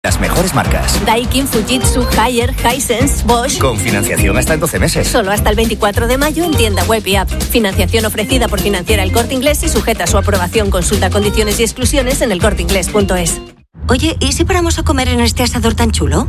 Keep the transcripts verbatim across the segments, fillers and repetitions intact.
Las mejores marcas. Daikin, Fujitsu, Haier, Hisense, Bosch. Con financiación hasta en doce meses. Solo hasta el veinticuatro de mayo en tienda web y app. Financiación ofrecida por Financiera El Corte Inglés y sujeta a su aprobación. Consulta condiciones y exclusiones en el corte inglés punto es. Oye, ¿y si paramos a comer en este asador tan chulo?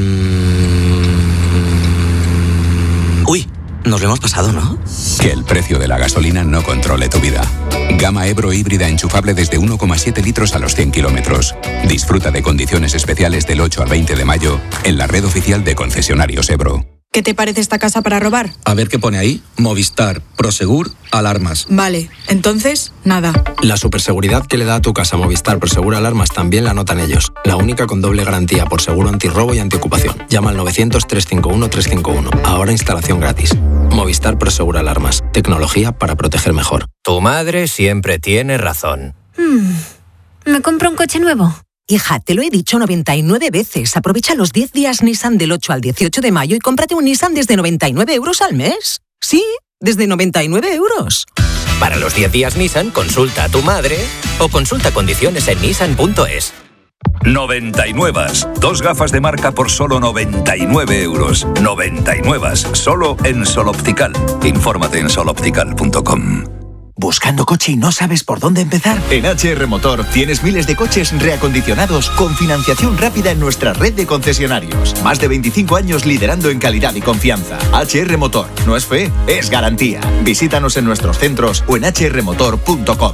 Um... Uy, nos lo hemos pasado, ¿no? Que el precio de la gasolina no controle tu vida. Gama Ebro híbrida enchufable desde uno coma siete litros a los cien kilómetros. Disfruta de condiciones especiales del ocho al veinte de mayo en la red oficial de concesionarios Ebro. ¿Qué te parece esta casa para robar? A ver qué pone ahí. Movistar, Prosegur, alarmas. Vale, entonces, nada. La superseguridad que le da a tu casa Movistar Prosegur Alarmas también la notan ellos. La única con doble garantía por seguro antirrobo y antiocupación. Llama al novecientos, trescientos cincuenta y uno, trescientos cincuenta y uno. Ahora instalación gratis. Movistar Prosegur Alarmas. Tecnología para proteger mejor. Tu madre siempre tiene razón. Hmm. ¿Me compro un coche nuevo? Hija, te lo he dicho noventa y nueve veces. Aprovecha los diez días Nissan del ocho al dieciocho de mayo y cómprate un Nissan desde noventa y nueve euros al mes. Sí, desde noventa y nueve euros. Para los diez días Nissan, consulta a tu madre o consulta condiciones en nissan punto es. noventa y nueve. Dos gafas de marca por solo noventa y nueve euros. noventa y nueve. Solo en Sol Optical. Infórmate en sol optical punto com. ¿Buscando coche y no sabes por dónde empezar? En H R Motor tienes miles de coches reacondicionados con financiación rápida en nuestra red de concesionarios. Más de veinticinco años liderando en calidad y confianza. H R Motor. No es fe, es garantía. Visítanos en nuestros centros o en h r motor punto com.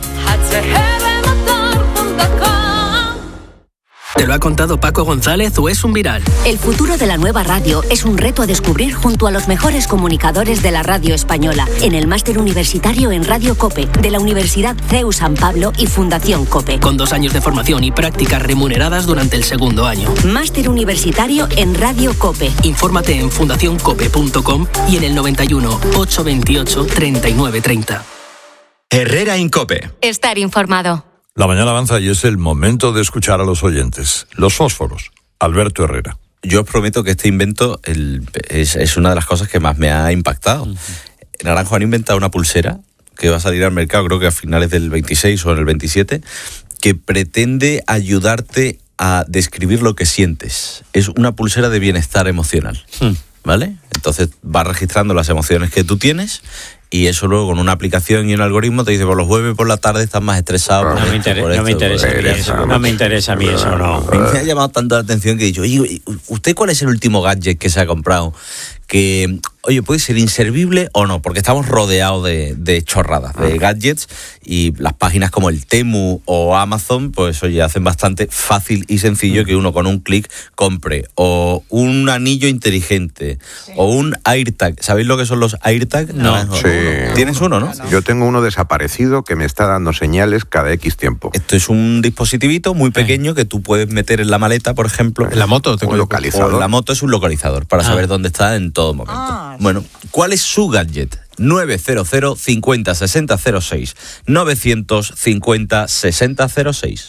¿Te lo ha contado Paco González o es un viral? El futuro de la nueva radio es un reto a descubrir junto a los mejores comunicadores de la radio española en el máster universitario en Radio COPE de la Universidad C E U San Pablo y Fundación COPE. Con dos años de formación y prácticas remuneradas durante el segundo año. Máster universitario en Radio COPE. Infórmate en fundación cope punto com y en el noventa y uno, ochocientos veintiocho, treinta y nueve treinta. Herrera Incope. Estar informado. La mañana avanza y es el momento de escuchar a los oyentes. Los fósforos. Alberto Herrera. Yo os prometo que este invento el, es, es una de las cosas que más me ha impactado. Uh-huh. Naranjo han inventado una pulsera que va a salir al mercado, creo que a finales del veintiséis o en el veintisiete, que pretende ayudarte a describir lo que sientes. Es una pulsera de bienestar emocional, uh-huh. ¿vale? Entonces va registrando las emociones que tú tienes. Y eso luego con una aplicación y un algoritmo te dice, por los jueves por la tarde estás más estresado. No, por me, esto, inter- por no esto, me interesa a mí eso. No me interesa a mí eso, no. Me ha llamado tanto la atención que he dicho, oye, ¿usted cuál es el último gadget que se ha comprado? Que, oye, puede ser inservible o no, porque estamos rodeados de, de chorradas, de gadgets, y las páginas como el Temu o Amazon, pues oye, hacen bastante fácil y sencillo que uno con un clic compre o un anillo inteligente sí. o un AirTag. ¿Sabéis lo que son los AirTag? No. Sí. ¿Tienes uno, no? Yo tengo uno desaparecido que me está dando señales cada X tiempo. Esto es un dispositivito muy pequeño que tú puedes meter en la maleta, por ejemplo. ¿En la moto? Tengo un localizador. O en la moto es un localizador para ah. saber dónde está en todo momento. Ah, bueno, ¿cuál es su gadget? nueve cero cero, cincuenta, sesenta, cero seis. novecientos cincuenta, sesenta, cero seis.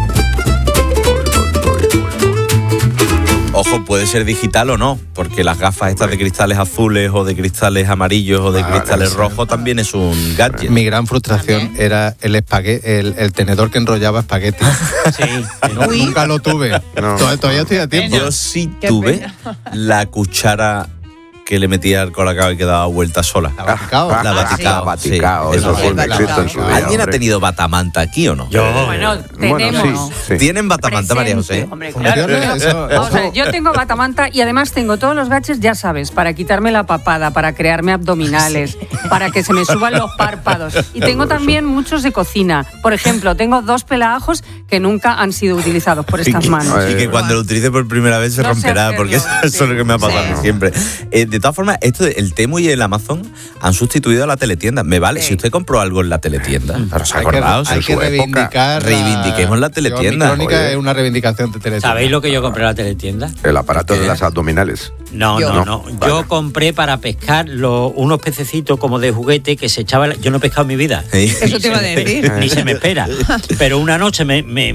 Ojo, puede ser digital o no, porque las gafas estas de cristales azules o de cristales amarillos o de vale, cristales sí. rojos también es un gadget. Mi gran frustración ¿También? era el espaguete, el, el tenedor que enrollaba espagueti. Sí. No, nunca lo tuve. No. Todavía, todavía estoy a tiempo. Yo sí tuve la cuchara que le metía al colacao y que daba vueltas sola. ¿La Baticao? La Baticao, Baticao, sí. eso fue un éxito en su día. ¿Alguien hombre. ha tenido batamanta aquí o no? Yo. Bueno, tenemos. Bueno, sí, sí. ¿Tienen batamanta, María José? Hombre, claro. Vamos a ver, yo tengo batamanta y además tengo todos los gadgets, ya sabes, para quitarme la papada, para crearme abdominales, para que se me suban los párpados. Y tengo también muchos de cocina. Por ejemplo, tengo dos pelaajos que nunca han sido utilizados por estas manos. Y que cuando lo utilice por primera vez se no romperá, porque eso sí. es lo que me ha pasado sí. siempre. Eh, de todas formas, esto de el Temu y el Amazon han sustituido a la teletienda. Me vale, sí. si usted compró algo en la teletienda, pero os acordaos, hay que, hay que reivindicar la... reivindiquemos la teletienda. Yo, mi crónica Oye. es una reivindicación de teletienda. ¿Sabéis lo que yo compré en la teletienda? El aparato de las abdominales. No, yo. no, no. Vale. Yo compré para pescar lo, unos pececitos como de juguete que se echaban. Yo no he pescado en mi vida. ¿Sí? Eso te iba a decir. Ni se me espera. Pero una noche me, me,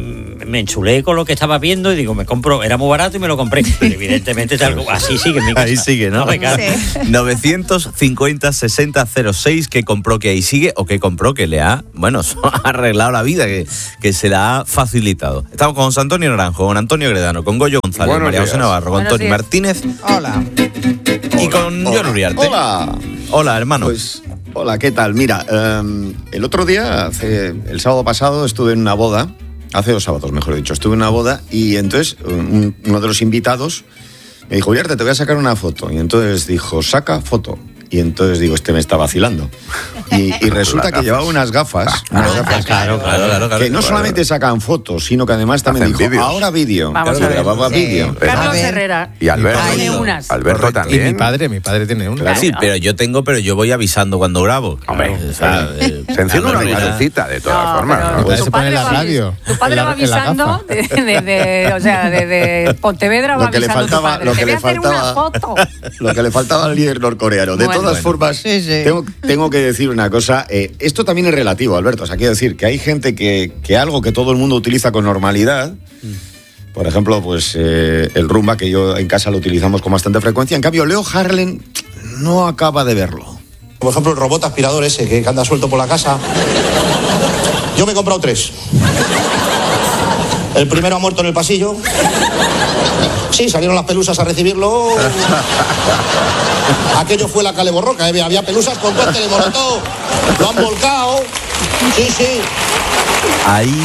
me enchulé con lo que estaba viendo y digo, me compro, era muy barato y me lo compré. Pero evidentemente tal, así sigue en mi casa. Ahí sigue, ¿no? No me cabe. Sí. novecientos cincuenta sesenta cero seis, que compró que ahí sigue o que compró que le ha, bueno, ha arreglado la vida, que, que se la ha facilitado. Estamos con José Antonio Naranjo, con Antonio Gredano, con Goyo González, Buenos María días. José Navarro, con Tony Martínez. Hola. Y con John Uriarte. Hola. Hola, hermano. Pues, hola, ¿qué tal? Mira, um, el otro día, hace, el sábado pasado, estuve en una boda, hace dos sábados, mejor dicho, estuve en una boda y entonces un, uno de los invitados me dijo, Uriarte, te voy a sacar una foto. Y entonces dijo, saca foto. Y entonces digo, este me está vacilando. Y, y resulta que llevaba unas gafas, unas gafas claro, claro, claro, claro, que no claro, solamente claro. sacan fotos, sino que además también dijo, vídeos. ahora vídeo. Vamos Claro, a ver. grababa Sí. vídeo. Carlos Herrera. Y Alberto. Tiene unas. Alberto Correcto. también. Y mi padre, mi padre tiene una. Claro. Sí, pero yo tengo, pero yo voy avisando cuando grabo. Hombre, O sea, eh, se enciende una Alberto ya- lucecita de todas No, formas. pero ¿no? Puede tu se pone en la padre va- radio. Tu padre en la- va en la avisando gafa. de, de, de- o sea, de, de Pontevedra va Lo que le avisando tu faltaba- padre. lo Te que voy le a hacer faltaba- una foto. Lo que le faltaba al líder norcoreano. De Bueno. todas Bueno. formas, Sí, sí. Tengo, tengo que decir una cosa. Eh, esto también es relativo, Alberto. O sea, quiero decir que hay gente que, que algo que todo el mundo utiliza con normalidad, por ejemplo, pues eh, el rumba, que yo en casa lo utilizamos con bastante frecuencia. En cambio, Leo Harlem no acaba de verlo. Por ejemplo, el robot aspirador ese que anda suelto por la casa. Yo me he comprado tres. El primero ha muerto en el pasillo. Sí, salieron las pelusas a recibirlo. Aquello fue la caleborroca, ¿eh? Había pelusas con cóctel de molotov. Lo han volcado. Sí, sí. Hay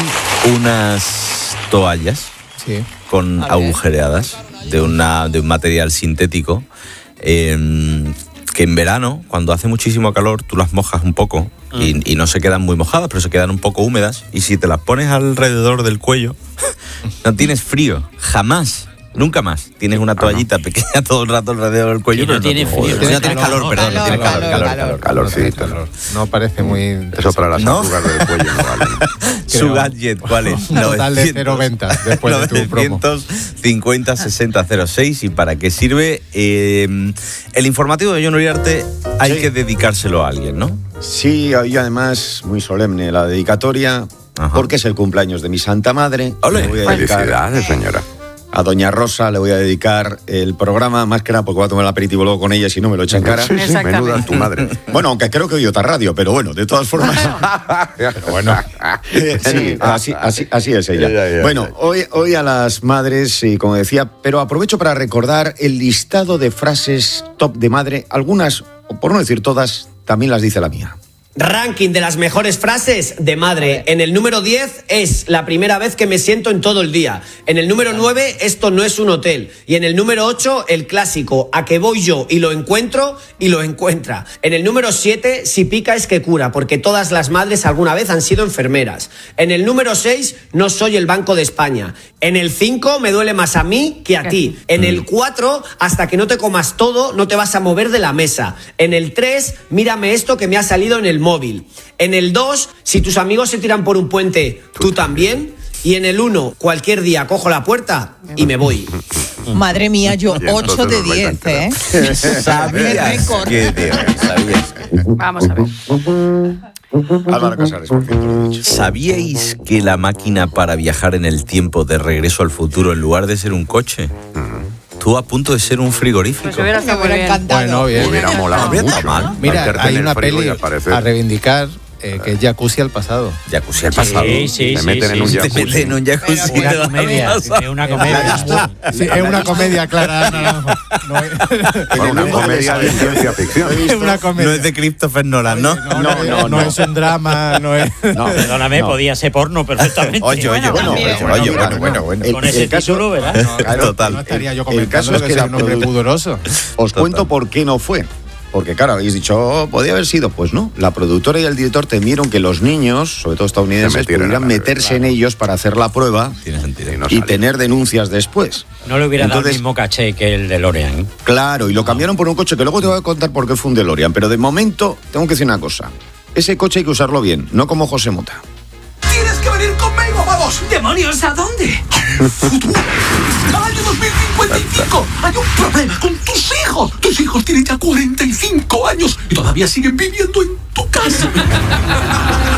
unas toallas Sí. con agujereadas de, una, de un material sintético eh, que en verano, cuando hace muchísimo calor, tú las mojas un poco y, y no se quedan muy mojadas, pero se quedan un poco húmedas, y si te las pones alrededor del cuello, no tienes frío, jamás. Nunca más. Tienes una toallita pequeña todo el rato alrededor del cuello. Y no pero tiene frío. No, no tienes calor, perdón. No tienes calor, calor, calor. Calorcito. No parece muy... Eso para las ¿No? arrugas del cuello no vale. Su gadget, ¿cuál es? Un total de cero ventas después de tu promo. novecientos cincuenta sesenta cero seis. ¿Y para qué sirve? Eh, el informativo de John Uriarte hay Sí. que dedicárselo a alguien, ¿no? Sí, y además muy solemne la dedicatoria, Ajá. porque es el cumpleaños de mi Santa Madre. Ole. Le voy a dedicar Felicidades, señora. a Doña Rosa, le voy a dedicar el programa, más que nada porque voy a tomar el aperitivo luego con ella, si no me lo echa en cara. Sí, sí, Exactamente. menuda tu madre. Bueno, aunque creo que oye otra radio, pero bueno, de todas formas. Pero bueno. Eh, sí, así, así, así es ella. Ya, ya, bueno, ya. hoy, hoy a las madres, y como decía, pero aprovecho para recordar el listado de frases top de madre. Algunas, o por no decir todas, también las dice la mía. Ranking de las mejores frases de madre. En el número diez es la primera vez que me siento en todo el día. En el número nueve, esto no es un hotel. Y en el número ocho, el clásico, a que voy yo y lo encuentro y lo encuentra. En el número siete, si pica es que cura, porque todas las madres alguna vez han sido enfermeras. En el número seis, no soy el Banco de España. En el cinco, me duele más a mí que a ti. En el cuatro, hasta que no te comas todo, no te vas a mover de la mesa. En el tres, mírame esto que me ha salido en el móvil. En el dos, si tus amigos se tiran por un puente, tú también. Y en el uno, cualquier día cojo la puerta y me voy. Madre mía, yo Y entonces ocho de nos vais a diez, ¿eh? enterar. ¿Sabías récord. que te- ¿Sabías? Vamos a ver. Álvaro Casares, por cierto, lo he dicho. ¿Sabíais que la máquina para viajar en el tiempo de Regreso al Futuro, en lugar de ser un coche, estuvo a punto de ser un frigorífico? Pues hubiera estado Me hubiera muy bien. encantado. Bueno, bien. Hubiera molado Habría mucho. estado mal. ¿no? Mira, Meterte hay en el una frigo y peli aparecer. a reivindicar eh, que es Jacuzzi al pasado. Jacuzzi al pasado. Sí, sí, Te sí, meten sí, en un sí. Te jacuzzi. meten en un jacuzzi. Una te vas a comedia, pasar. es una comedia. Sí, es una comedia, Clara. Naranjo. No es, Bueno, una comedia de ciencia ficción. es una comedia. No es de Christopher Nolan, ¿no? No, no, no, no es un drama, no es... No, Perdóname, no. podía ser porno perfectamente. Oye, oye, Bueno, bueno, también. bueno, oye, Mira, bueno, bueno, bueno. el- Con ese el caso- título, ¿verdad? Claro, Total. No estaría yo El comentando caso es que que sea la un hombre produ- pudoroso. Os Total. cuento por qué no fue. Porque claro, habéis dicho, oh, podía haber sido. Pues no, la productora y el director temieron que los niños, sobre todo Se estadounidenses, metieran pudieran a la- meterse en ellos para hacer la prueba Tiene sentido. Y no y sale. tener denuncias después. No le hubiera dado Entonces- el mismo caché que el de Lorean. Claro, y lo cambiaron por un coche que luego te voy a contar por qué fue un DeLorean. Pero de momento, tengo que decir una cosa. Ese coche hay que usarlo bien, no como José Mota. ¡Tienes que venir conmigo, vamos! ¡Demonios, ¿a dónde? ¡Al futuro! ¡Al año dos mil cincuenta y cinco! ¡Hay un problema con tus hijos! ¡Tus hijos tienen ya cuarenta y cinco años y todavía siguen viviendo en tu casa!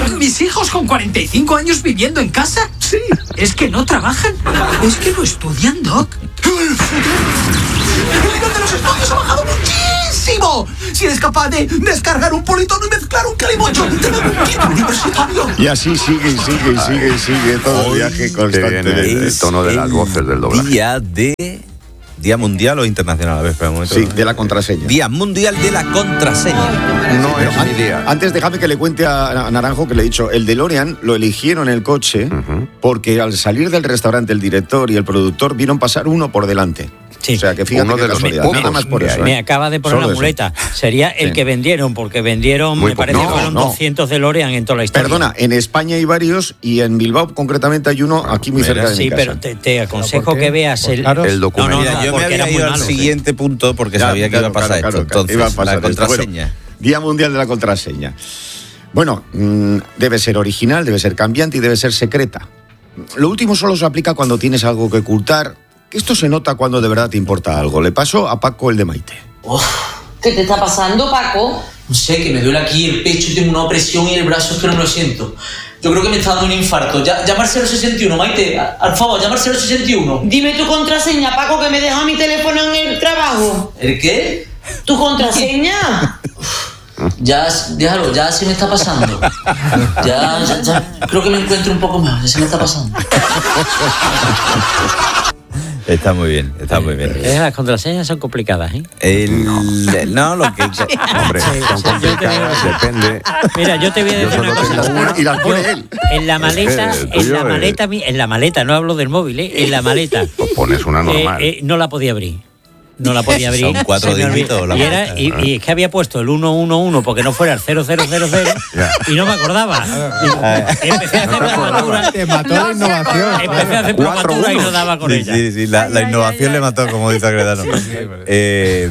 ¿Mis hijos con cuarenta y cinco años viviendo en casa? Sí. ¿Es que no trabajan? ¿Es que no estudian, Doc? ¡El nivel de los estudios ha bajado muchísimo! Si eres capaz de descargar un politono y mezclar un calimocho, te dan un kit universitario. Y así sigue y sigue y sigue y sigue todo el viaje constantemente. El tono de las voces del doblaje. Día de... ¿Día mundial o internacional? A ver, espera un momento. Sí, de la contraseña. Día mundial de la contraseña. No es mi día. Antes déjame que le cuente a Naranjo que le he dicho, el DeLorean lo eligieron el coche uh-huh. porque al salir del restaurante el director y el productor vieron pasar uno por delante. Sí. O sea, que fíjate Uno qué de los casualidad. pocos. Nada más por eso. ¿eh? Me acaba de poner Solo la eso. muleta. Sería el Sí. que vendieron, porque vendieron, Muy me poco. parece que No, fueron no. doscientos DeLorean en toda la historia. Perdona, en España hay varios y en Bilbao concretamente hay uno aquí muy cerca de Sí, mi casa. pero te, te aconsejo que veas el, el documento. No, no, no, Mira, yo me porque era había muy ido al malo. siguiente punto porque Ya, sabía que claro, iba a pasar claro, esto. claro, Entonces, iba a pasar la esto. contraseña. Bueno, Día Mundial de la Contraseña. Bueno, mmm, debe ser original, debe ser cambiante y debe ser secreta. Lo último solo se aplica cuando tienes algo que ocultar. Esto se nota cuando de verdad te importa algo. Le pasó a Paco el de Maite. Uf, ¿qué te está pasando, Paco? No sé, que me duele aquí el pecho y tengo una opresión y el brazo es que no lo siento. Yo creo que me está dando un infarto. Ya, llama al cero sesenta y uno, Maite. A- Al favor, llama al cero sesenta y uno. Dime tu contraseña, Paco, que me deja mi teléfono en el trabajo. ¿El qué? ¿Tu contraseña? Ya, déjalo, ya se me está pasando. Ya, ya, ya. Creo que me encuentro un poco mejor, ya se me está pasando. Está muy bien, está muy bien. Eh, las contraseñas son complicadas, ¿eh? El, no, lo que... Hombre, son complicadas, depende. Mira, yo te voy a decir Yo una solo cosa. tengo una y las pone Yo, él. En la maleta, Es que el en tuyo la es- maleta, mi- en la maleta, no hablo del móvil, ¿eh? En la maleta. Pues pones una normal. Eh, eh, no la podía abrir. No la podía abrir. Son cuatro Se me olvidó. dígitos la Y, era, maleta. y, y es que había puesto el uno uno uno porque no fuera el cero cero cero cero y no me acordaba. Y empecé a hacer probatura. Te mató la innovación. Empecé a hacer probatura y no daba con Sí, ella. sí, sí, la, la innovación le mató, como dice Agredano. Eh,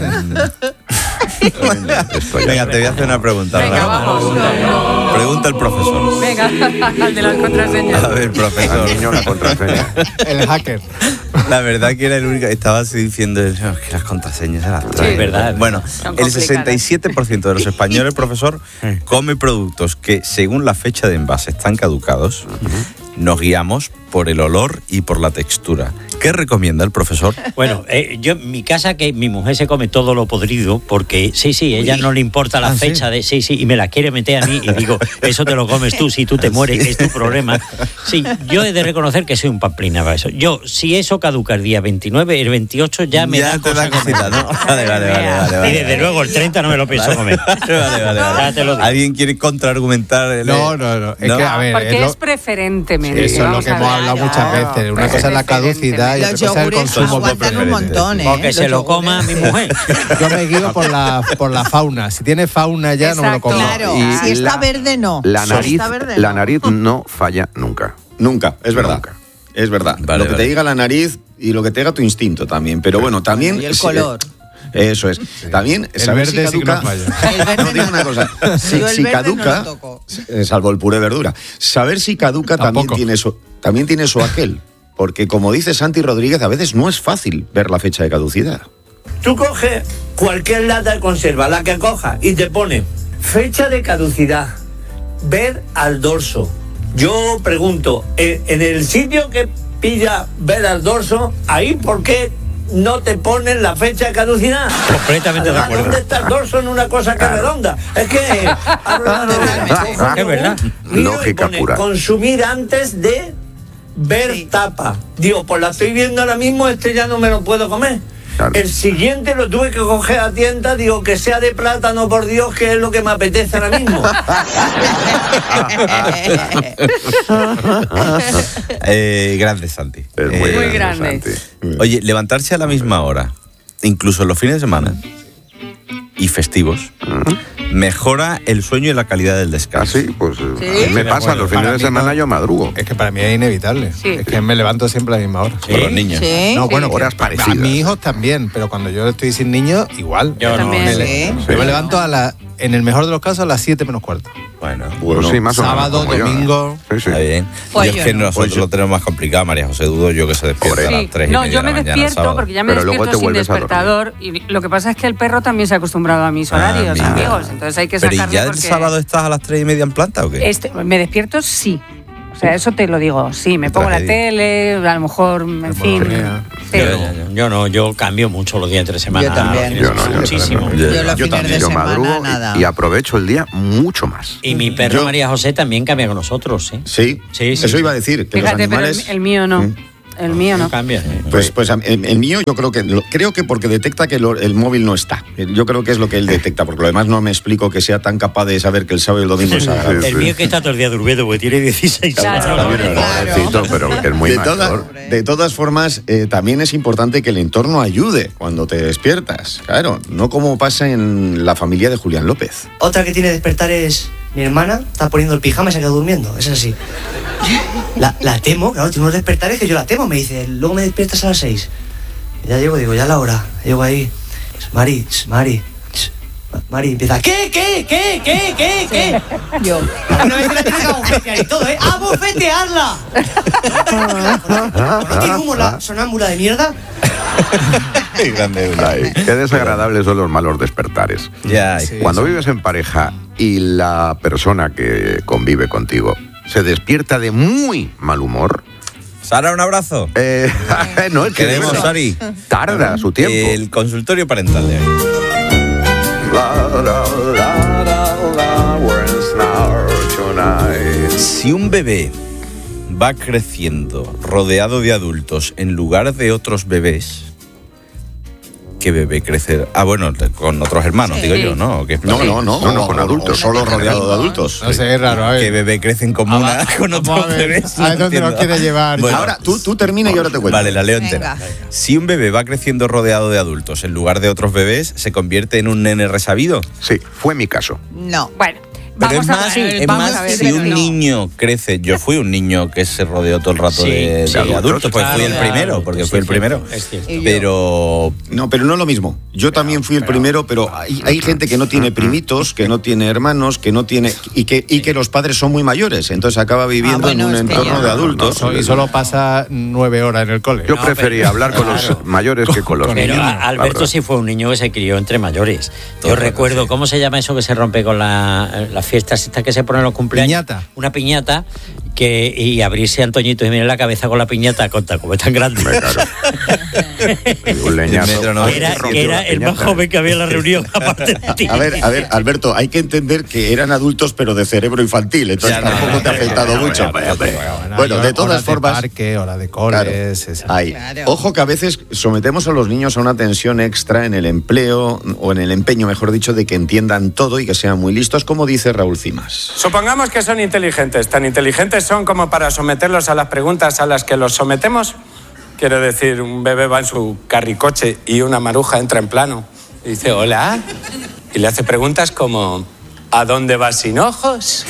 venga, te voy a hacer una pregunta. Venga, ahora. vamos. Pregunta el profesor. Venga, al de las contraseñas. A ver, profesor. Al niño la contraseña. El hacker. La verdad que era el único. Estaba así diciendo "No, que las contraseñas se las traen". Sí, verdad. Bueno, Son el complicadas. sesenta y siete por ciento de los españoles, profesor, come productos que, según la fecha de envase, están caducados. Nos guiamos por el olor y por la textura. ¿Qué recomienda el profesor? Bueno, eh, yo en mi casa que mi mujer se come todo lo podrido porque sí, sí, ella no le importa la Ah, fecha ¿sí? de sí, sí, y me la quiere meter a mí y digo, eso te lo comes tú, si tú te mueres es tu problema. Sí, yo he de reconocer que soy un pamplina para eso. Yo, si eso caduca el día veintinueve, el veintiocho ya me Ya da te da cosa cosita, comer. ¿no? Vale, vale, vale, vale, vale. Y desde luego el treinta no me lo pienso comer. Vale, vale, vale, vale. Ya te lo digo. ¿Alguien quiere contraargumentar? el- No, no, no. Es que, a ver, Porque es lo- es preferentemente. eso es lo vamos que a hemos ver. hablado muchas veces. Una cosa es la caducidad y otra Los cosa es el yogures consumo por aguantan un preferente. montón, ¿eh? O que se Los lo yogures. coma mi mujer. Yo me guío por la, por la fauna. Si tiene fauna ya no me lo Exacto. como. Claro, Y si está la- verde, no. La Si nariz, está verde, la no. nariz no falla nunca. Nunca, es verdad. Nunca. Es verdad. Vale, lo que vale. te diga la nariz y lo que te diga tu instinto también. Pero bueno, también. Y el sí, color. eh, Eso es. También El saber si verde sí que no caduca. falla. El verde No, digo no. una cosa. Si, Yo el si verde no caduca, lo toco. eh, salvo el puré de verdura, saber si caduca también Tampoco. tiene, su, también tiene su aquel. Porque como dice Santi Rodríguez, a veces no es fácil ver la fecha de caducidad. Tú coges cualquier lata de conserva, la que cojas, y te pone fecha de caducidad, ver al dorso. Yo pregunto, en, en el sitio que pilla ver al dorso, ahí ¿por qué no te ponen la fecha de caducidad? Completamente de acuerdo. ¿Dónde está el dorso en una cosa que es redonda? Es que hablo de- Es verdad. Miro y Lógica pone, pura. consumir antes de ver tapa. Digo, pues la estoy viendo ahora mismo, este ya no me lo puedo comer. Claro. El siguiente lo tuve que coger a tienda, digo, que sea de plátano, por Dios, que es lo que me apetece ahora mismo. Eh, grande, Santi. Es muy, Muy grande, grande. Santi. Oye, levantarse a la misma hora, incluso en los fines de semana y festivos, mejora el sueño y la calidad del descanso. Así, pues eh, ¿Sí? a mí me Sí, pasa, bueno, los fines para de mí semana no. yo madrugo. Es que para mí es inevitable. Sí. Es que me levanto siempre a la misma hora. Con los niños. Sí. No, bueno, Horas que- parecidas. a mis hijos también, pero cuando yo estoy sin niños, igual. Yo no. me, Sí. le- yo me levanto a las... en el mejor de los casos a las siete menos cuarto. Bueno, Bueno, sí, más o menos, sábado, como yo, domingo. Sí, sí. Está bien. Pues yo yo es que no. nosotros Pues yo- lo tenemos más complicado, María José. Dudo yo que se despierte a Sí. las tres y No, media yo de la me mañana, despierto sábado. porque ya me Pero luego despierto te sin vuelves a dormir. despertador y lo que pasa es que el perro también se ha acostumbrado a mis horarios, Ah, mira. amigos, entonces hay que Pero ¿y sacarle ya el porque sábado estás a las tres y media en planta o qué? este, me despierto sí. O sea, eso te lo digo, sí, me Qué pongo la tragedia. tele, a lo mejor, en fin. Pero, Yo, yo- yo no, yo cambio mucho los días entre semana. Yo también. los fines de Yo no, semana, yo muchísimo. también. Yo los Yo fines también. de Yo semana, madrugo y- nada. y aprovecho el día mucho más. Y mi perro Yo- María José también cambia con nosotros, ¿eh? Sí, Sí, sí, eso sí. iba a decir, que fíjate, los animales... pero el, el mío no. Mm. El mío no. Cambia. ¿eh? Pues, pues el, el mío yo creo que lo- creo que porque detecta que lo- el móvil no está. Yo creo que es lo que él detecta, porque lo demás no me explico que sea tan capaz de saber que el sábado y el domingo es sagrado. El mío es que está todo el día durmiendo porque tiene dieciséis años. Pobrecito, pero que es muy de, mayor. toda- de todas formas, eh, también es importante que el entorno ayude cuando te despiertas. Claro, no como pasa en la familia de Julián López. Otra que tiene despertar es mi hermana, está poniendo el pijama y se ha quedado durmiendo. Es así. La, la temo, claro, tiene unos despertares que yo la temo. Me dice, luego me despiertas a las seis. Y ya llego, digo, ya la hora. Llego ahí. Mari, Mari. Mari empieza, ¿qué, qué, qué, qué, qué, qué? Yo. Una vez que la tiene que abofetear y todo, ¿eh? ¡Abofetearla! ¿No tiene humo la sonámbula de mierda? Qué grande. Ay, qué desagradables son los malos despertares. Ya, Sí, Cuando sí. vives en pareja y la persona que convive contigo se despierta de muy mal humor, Sara, un abrazo. eh, no es que Queremos, eso Sari. tarda su tiempo. El consultorio parental de hoy. La, la, la, la, la, where's now tonight? Si un bebé va creciendo rodeado de adultos en lugar de otros bebés, ¿qué bebé crece? Ah, bueno, con otros hermanos, Sí. digo yo, ¿no? ¿O qué? No, no, no, No, no, con o- adultos. o solo rodeado de adultos. No sé, es raro. A ver. ¿Qué bebé crece en comuna con Vamos otros a ver, bebés? a ver dónde nos quiere llevar. Bueno, Ahora, tú, tú termina y ahora te cuento. Vale, la leo entera. Venga. Si un bebé va creciendo rodeado de adultos en lugar de otros bebés, ¿se convierte en un nene resabido? Sí, fue mi caso. No. Bueno, Pero vamos es a más, ver, es vamos más a ver, si pero un no. niño crece. Yo fui un niño que se rodeó todo el rato Sí, de, sí, de adultos, adultos, pues claro, fui el claro. primero, porque Sí, fui el es primero. cierto, es cierto. Y yo. Pero No, pero no es lo mismo. Yo también fui el primero, pero hay, hay gente que no tiene primitos, que no tiene hermanos, que no tiene y que y que los padres son muy mayores, entonces acaba viviendo Ah, bueno, en un es que entorno ya- de adultos. So- y solo pasa nueve horas en el cole. Yo No, prefería pero- hablar con los claro. mayores que con los Pero niños. a- la Alberto verdad. sí fue un niño que se crió entre mayores. Todo Yo el rato, recuerdo, sí. ¿cómo se llama eso que se rompe con la- las fiestas estas que se ponen en los cumpleaños? Piñata. Una piñata que, y abrirse a Antoñito y mirar la cabeza con la piñata conta, como es tan grande. Hombre, claro. Y un leñazo. Metro no. Que era, Rompió que era la el más piñata. joven que había en la reunión, aparte de ti. A ver, a ver, Alberto, hay que entender que eran adultos pero de cerebro infantil, entonces Ya, no, tampoco no, te ha no, afectado no, mucho. no, no, no, no, Bueno, de Hora todas formas, parque, hora de claro, coles. esa- ahí. Ojo que a veces sometemos a los niños a una tensión extra en el empleo o en el empeño, mejor dicho, de que entiendan todo y que sean muy listos, como dice Raúl Cimas. Supongamos que son inteligentes. Tan inteligentes son como para someterlos a las preguntas a las que los sometemos. Quiero decir, un bebé va en su carricoche y una maruja entra en plano y dice, hola, y le hace preguntas como, ¿a dónde vas sin ojos?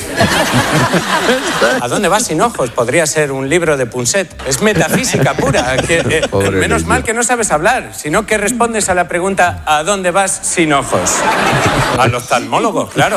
¿A dónde vas sin ojos? Podría ser un libro de Punset. Es metafísica pura. Que, eh, Pobre menos niño. mal que no sabes hablar, sino que respondes a la pregunta, ¿a dónde vas sin ojos? Al oftalmólogo, claro.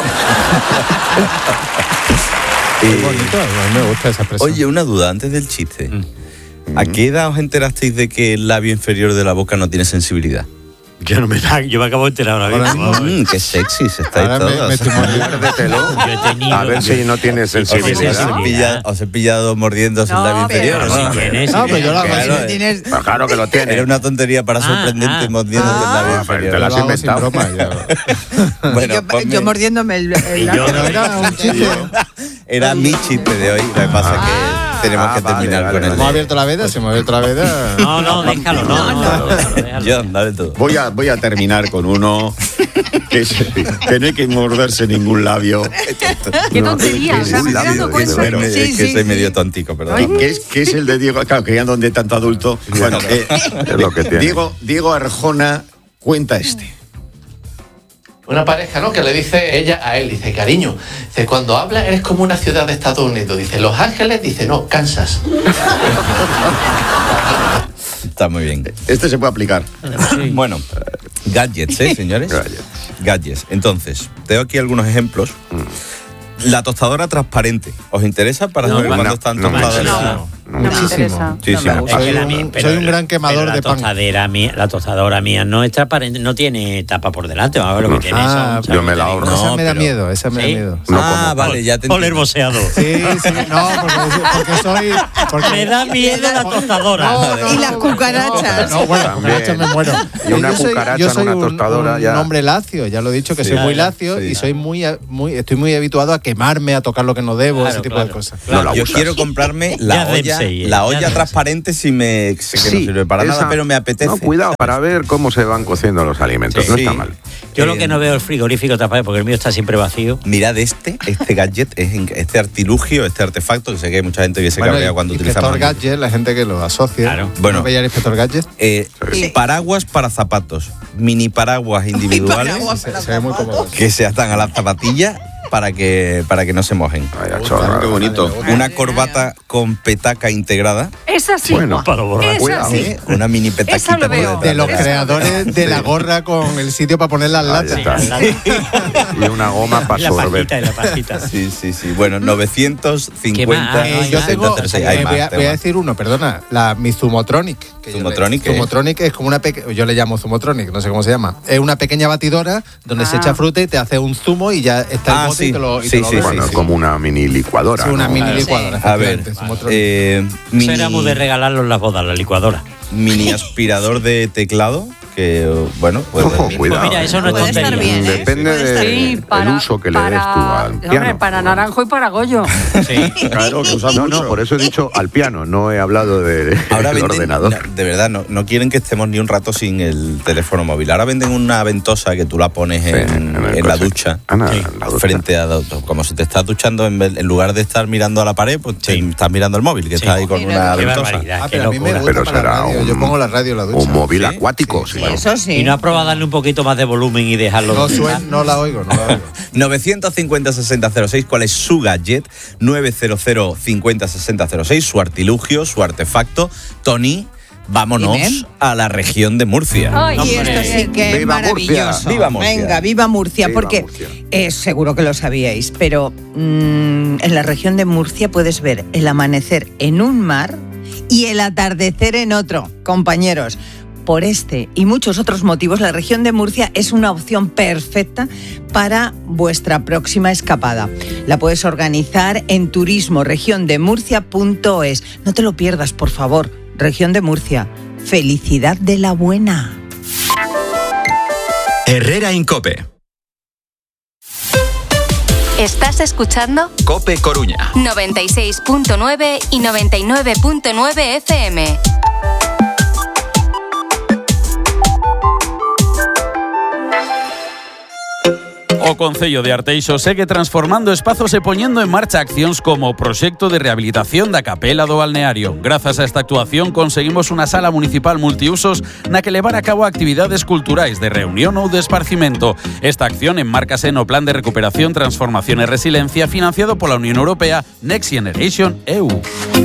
Qué bonito, a mí me gusta esa expresión. Oye, una duda antes del chiste. ¿A qué edad os enterasteis de que el labio inferior de la boca no tiene sensibilidad? Yo no me da, yo me acabo de enterar ahora mismo. Mm, qué sexys estáis Ahora me- todos. me estoy mordiendo. Muérdetelo. Yo he tenido- A ver si no tiene Os he, sensibilidad. pillado, os he pillado mordiéndose No, el labio pero- inferior. Pero ¿no? si tienes, No, pero yo lo hago Claro, así. eh. Tienes... Pues claro que lo tiene. Era una tontería para Ah, sorprendente ah. mordiéndote el labio Ah, pero inferior. te la has Lo hago sin inventado. broma, yo. Bueno, yo, ponme- yo mordiéndome el... el Y yo- Pero era un chiste. Era mi chiste de hoy. Lo que pasa es Ah. que tenemos Ah, que vale, terminar vale, con vale. el Hemos abierto la veda, se hemos abierto la veda. No, no, déjalo, no, no, no, déjalo, déjalo. John, dale tú. Voy a, voy a terminar con uno que, es- que no hay que morderse ningún labio. Qué No, tontería, o sea, me ningún estoy dando labio, cuenta. pero- Es Sí, que sí, soy sí. medio tontico, perdón. Que es, que es el de Diego, claro, que ya donde hay tanto adulto. Bueno, eh, Es lo que tiene. Diego, Diego Arjona cuenta este. Una pareja, ¿no? Que le dice ella a él, dice, cariño, dice, cuando hablas eres como una ciudad de Estados Unidos. Dice, Los Ángeles, dice, no, Kansas. Está muy bien. Este se puede aplicar. Bueno, gadgets, ¿eh, señores? gadgets. Entonces, tengo aquí algunos ejemplos. La tostadora transparente. ¿Os interesa para No, saber no, cuándo no, están no me tostadas? interesa. No, No me interesa. Muchísimo. No me Soy gusta. un- Pero- soy un gran quemador pero la de pan. tostadera mía, la tostadora mía no es transparente, no tiene tapa por delante. Vamos a ver lo que tiene. Ah, son- yo me la ahorro. Esa No, me da pero- miedo, esa me da ¿Sí? miedo. Ah, vale, ya te Oler boceado. Sí, sí, no, porque, porque soy... Porque... Me da miedo la tostadora. No, no, Y las cucarachas. No, bueno, También. cucarachas me muero. Y una Yo soy- cucaracha yo en soy una un- tostadora un, ya. hombre lacio, ya lo he dicho, que Sí. soy muy Claro, lacio sí. y soy muy, muy, estoy muy habituado a quemarme, a tocar lo que no debo, Claro, ese tipo claro. de cosas. No, yo quiero comprarme la Ya olla, Dempsey, la ya olla Dempsey. transparente si me sé que Sí, no sirve para esa- nada, pero me apetece. No, cuidado, para ver cómo se van cociendo los alimentos. Sí. No Sí. está mal. Yo lo Eh, que no veo el frigorífico tapado porque el mío está siempre vacío. Mirad este, este gadget, es in- este artilugio, este artefacto, que sé que hay mucha gente que se Bueno, cabrea y- cuando Inspector utilizamos. Gadget, la gente que lo asocia. Claro. ¿No Bueno. veía el Inspector Gadget? Eh, Sí. Paraguas para zapatos, mini paraguas individuales Se, se ve muy cómodo. que se atan a las zapatillas para que para que no se mojen. Qué bonito. Una corbata con petaca integrada. Esa sí. Bueno, para borrar. Esa Cuidado, sí. ¿eh? Una mini petaquita Esa lo por veo. detrás. De los creadores de la gorra con el sitio para poner las latas. Y una goma para La sorber. pajita y la pajita. Sí, sí, sí. Bueno, novecientos ¿Qué cincuenta. más? Eh, yo tengo, Hay eh, más, voy, a, tengo voy a más. decir uno, perdona, la mi Zumotronic. que yo le- ¿Zumotronic qué? Zumotronic es como una pequeña, yo le llamo Zumotronic, no sé cómo se llama. Es una pequeña batidora donde se Ah. echa fruta y te hace un zumo y ya está el Ah, bote sí. y te lo, y Sí, te lo sí, bebes. Bueno, sí, es sí. como una mini licuadora. Sí, una ¿no? mini Claro, licuadora. A ver, efectivamente, Zumotronic. eh, Eso era muy mini, de regalarlo en las bodas, la licuadora. mini aspirador de teclado, que bueno, pues Ojo, cuidado. Pues mira, eso no es Puede estar tontería. bien, ¿eh? Depende Puede estar del Sí, para, uso que le para, des tú al hombre, piano. para Naranjo y para Goyo. Sí. Claro, que usan No, mucho. no, por eso he dicho al piano, no he hablado de, Ahora del venden, ordenador. no, de verdad, no, no quieren que estemos ni un rato sin el teléfono móvil. Ahora venden una ventosa que tú la pones Sí, en, en el en la coche. ducha, Ah, no, sí, en la ducha. frente a como si te estás duchando en, vez- en lugar de estar mirando a la pared, pues te estás mirando el móvil, que Sí. está ahí con Mira, una Qué ventosa. barbaridad, Ah, qué pero a mí me locura. gusta Pero para será la radio. un- Yo pongo la radio en la ducha. Un móvil ¿Sí? acuático, sí. Eso sí. Y no ha probado darle un poquito más de volumen y dejarlo. No, suen- no la oigo, no la oigo. novecientos cincuenta sesenta cero seis, ¿cuál es su gadget? nueve cero cero cincuenta sesenta cero seis, su artilugio, su artefacto. Tony, vámonos Dime. a la región de Murcia. Ay, Y esto sí que es Viva Murcia. maravilloso. Viva Murcia. Venga, viva Murcia, Viva porque Murcia. eh, seguro que lo sabíais, pero mm, en la región de Murcia puedes ver el amanecer en un mar y el atardecer en otro, compañeros. Por este y muchos otros motivos, la región de Murcia es una opción perfecta para vuestra próxima escapada. La puedes organizar en turismo región de murcia punto es. No te lo pierdas, por favor. Región de Murcia. Felicidad de la buena. Herrera Incope. Estás escuchando Cope Coruña. noventa y seis punto nueve y noventa y nueve punto nueve F M. O Concello de Arteixo segue transformando espazos e poñendo en marcha accións como o proxecto de rehabilitación da capela do balneario. Grazas a esta actuación conseguimos unha sala municipal multiusos na que levar a cabo actividades culturais de reunión ou de esparcimento. Esta acción enmárcase no Plan de Recuperación, Transformación e Resiliencia financiado pola Unión Europea Next Generation E U.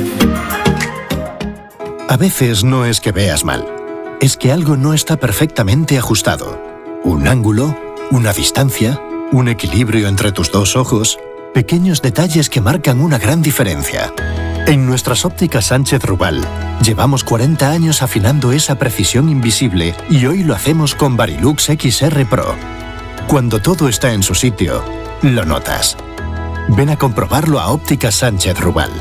A veces no es que veas mal, es que algo no está perfectamente ajustado. Un ángulo, una distancia, un equilibrio entre tus dos ojos, pequeños detalles que marcan una gran diferencia. En nuestras ópticas Sánchez Rubal, llevamos cuarenta años afinando esa precisión invisible y hoy lo hacemos con Varilux X R Pro. Cuando todo está en su sitio, lo notas. Ven a comprobarlo a Ópticas Sánchez Rubal.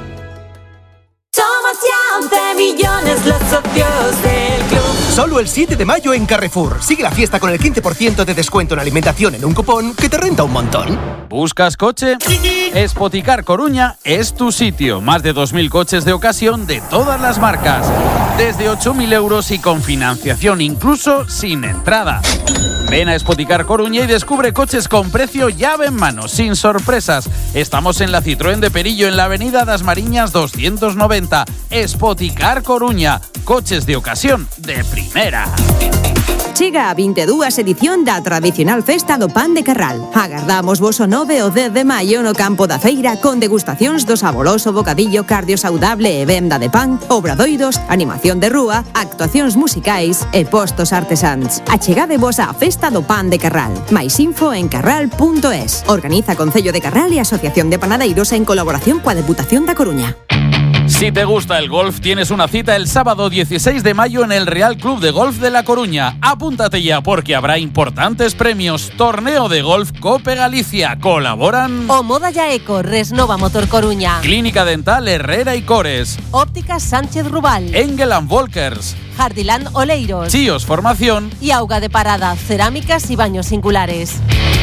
Somos ya once millones los socios del club. Solo el siete de mayo en Carrefour. Sigue la fiesta con el quince por ciento de descuento en alimentación en un cupón que te renta un montón. ¿Buscas coche? Spoticar Coruña es tu sitio. Más de dos mil coches de ocasión de todas las marcas. Desde ocho mil euros y con financiación, incluso sin entrada. Ven a Spoticar Coruña y descubre coches con precio llave en mano, sin sorpresas. Estamos en la Citroën de Perillo, en la avenida Das Mariñas doscientos noventa. Spoticar Coruña. Coches de ocasión de primera. Chega a vinte e dúas edición da tradicional festa do pan de Carral. Agardamos vos o nove o dez de maio no campo da feira con degustacións do saboroso bocadillo cardio saudable e venda de pan, obradoiros, animación de rúa, actuacións musicais e postos artesáns. Achegade vos á festa do pan de Carral. Mais info en carral punto es. Organiza Concello de Carral e Asociación de Panadeiros en colaboración coa Deputación da Coruña. Si te gusta el golf, tienes una cita el sábado dieciséis de mayo en el Real Club de Golf de La Coruña. Apúntate ya porque habrá importantes premios. Torneo de Golf Cope Galicia. Colaboran O Moda Ya Eco, Resnova Motor Coruña, Clínica Dental Herrera y Cores, Ópticas Sánchez Rubal, Engel and Volkers, Jardiland Oleiros, Chíos Formación y Auga de Parada, Cerámicas y Baños Singulares.